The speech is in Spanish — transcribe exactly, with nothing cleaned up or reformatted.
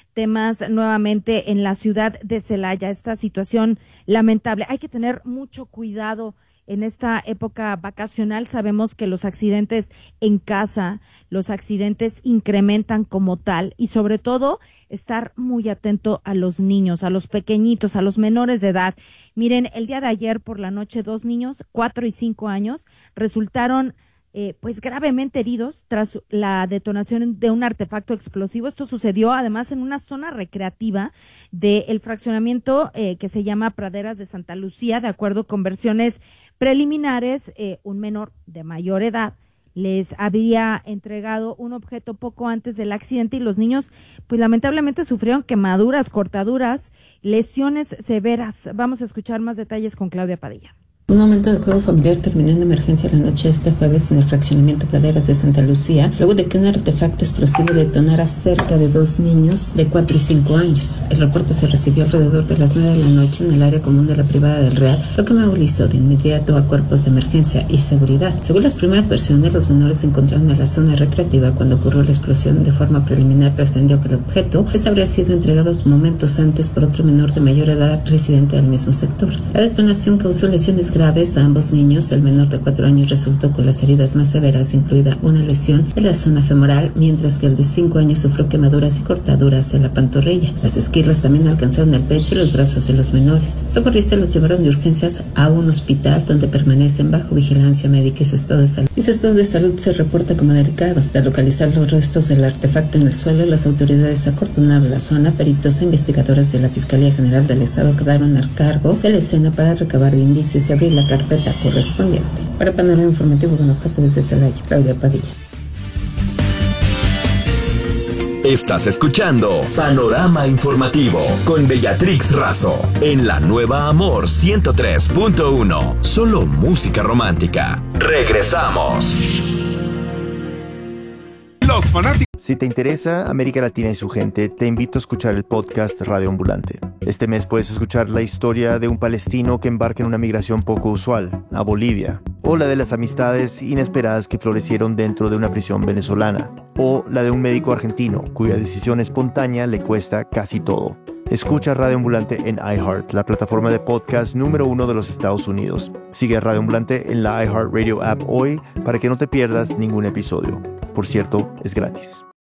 temas nuevamente en la ciudad de Celaya, esta situación lamentable. Hay que tener mucho cuidado en esta época vacacional. Sabemos que los accidentes en casa, los accidentes incrementan como tal, y sobre todo estar muy atento a los niños, a los pequeñitos, a los menores de edad. Miren, el día de ayer por la noche dos niños, cuatro y cinco años, resultaron eh, pues gravemente heridos tras la detonación de un artefacto explosivo. Esto sucedió además en una zona recreativa del fraccionamiento eh, que se llama Praderas de Santa Lucía. De acuerdo con versiones preliminares, eh, un menor de mayor edad les habría entregado un objeto poco antes del accidente, y los niños pues lamentablemente sufrieron quemaduras, cortaduras, lesiones severas. Vamos a escuchar más detalles con Claudia Padilla. Un momento de juego familiar terminó en emergencia la noche de este jueves en el fraccionamiento Praderas de Santa Lucía, luego de que un artefacto explosivo detonara cerca de dos niños de cuatro y cinco años. El reporte se recibió alrededor de las nueve de la noche en el área común de la privada del Real, lo que movilizó de inmediato a cuerpos de emergencia y seguridad. Según las primeras versiones, los menores se encontraban en la zona recreativa cuando ocurrió la explosión. De forma preliminar trascendió que el objeto les habría sido entregado momentos antes por otro menor de mayor edad residente del mismo sector. La detonación causó lesiones graves a ambos niños. El menor de cuatro años resultó con las heridas más severas, incluida una lesión en la zona femoral, mientras que el de cinco años sufrió quemaduras y cortaduras en la pantorrilla. Las esquirlas también alcanzaron el pecho y los brazos de los menores. Socorristas los llevaron de urgencias a un hospital donde permanecen bajo vigilancia médica y su estado de salud. Y su estado de salud se reporta como delicado. Al localizar los restos del artefacto en el suelo, las autoridades acordonaron la zona. Peritos e investigadores de la Fiscalía General del Estado quedaron al cargo de la escena para recabar indicios y abrir la carpeta correspondiente. Para Panorama Informativo Guanajuato, desde Celaya, Claudia Padilla. Estás escuchando Panorama Informativo con Bellatrix Razo en la nueva Amor ciento tres punto uno. Solo música romántica. Regresamos. Los fanáticos. Si te interesa América Latina y su gente, te invito a escuchar el podcast Radio Ambulante. Este mes puedes escuchar la historia de un palestino que embarca en una migración poco usual, a Bolivia, o la de las amistades inesperadas que florecieron dentro de una prisión venezolana, o la de un médico argentino cuya decisión espontánea le cuesta casi todo. Escucha Radio Ambulante en iHeart, la plataforma de podcast número uno de los Estados Unidos. Sigue a Radio Ambulante en la iHeartRadio app hoy para que no te pierdas ningún episodio. Por cierto, es gratis.